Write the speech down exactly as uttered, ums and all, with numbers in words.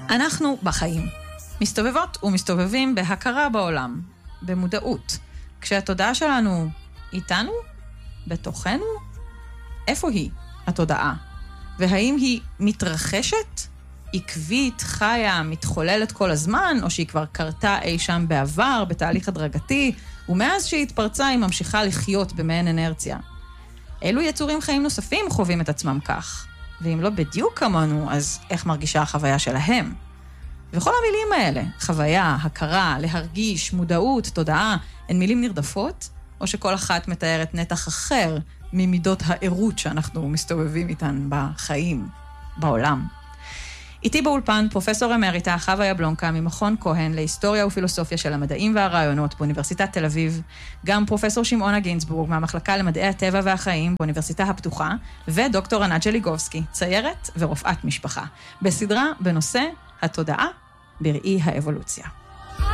אנחנו בחיים. מסתובבות ומסתובבים בהכרה בעולם, במודעות. כשהתודעה שלנו איתנו, בתוכנו, איפה היא התודעה? והאם היא מתרחשת, עקבית, חיה, מתחוללת כל הזמן, או שהיא כבר קרתה אי שם בעבר, בתהליך הדרגתי, ומאז שהיא התפרצה היא ממשיכה לחיות במעין אנרציה? אילו יצורים חיים נוספים חווים את עצמם כך? ואם לא בדיוק כמונו, אז איך מרגישה החוויה שלהם? וכל המילים האלה, חוויה, הכרה, להרגיש, מודעות, תודעה, הן מילים נרדפות, או שכל אחת מתארת נתח אחר ממידות העירות שאנחנו מסתובבים איתן בחיים, בעולם. איתי באולפן פרופסור אמריטה חווה יבלונקה ממכון כהן להיסטוריה ופילוסופיה של המדעים והרעיונות באוניברסיטת תל אביב, גם פרופסור שמעונה גינצבורג מהמחלקה למדעי הטבע והחיים באוניברסיטה הפתוחה, ודוקטור ענת ג'ליגובסקי, ציירת ורופאת משפחה, בסדרה בנושא התודעה בראי האבולוציה.